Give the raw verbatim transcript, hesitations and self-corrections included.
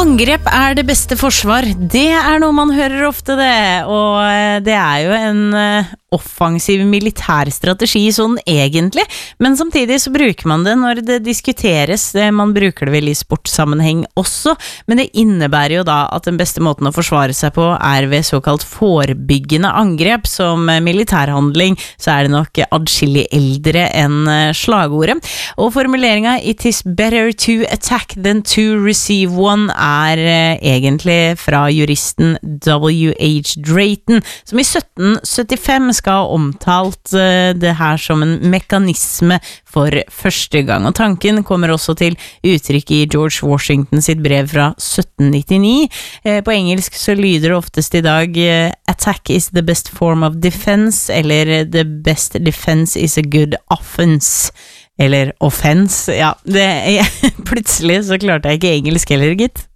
Angrep er det beste forsvar. Det er noe man hører ofte det, og det er jo en offensiv militærstrategi sånn egentlig, men samtidig så bruker man det når det diskuteres. Man bruker det vel i sportssammenheng også, men det innebærer jo da at den beste måten å forsvare seg på er ved såkalt forebyggende angrep. Som militærhandling så er det nok adskillig eldre enn slagordet, og formuleringa "It is better to attack than to receive one" er egentlig fra juristen W H Drayton, som i sytten syttifem skal ha omtalt det her som en mekanisme for første gang. Og tanken kommer også til uttrykk i George Washington sitt brev fra sytten nittini. På engelsk så lyder det oftest i dag "Attack is the best form of defense", eller "The best defense is a good offense", eller offense. Ja, det, plutselig så klarte jeg ikke engelsk heller, gitt.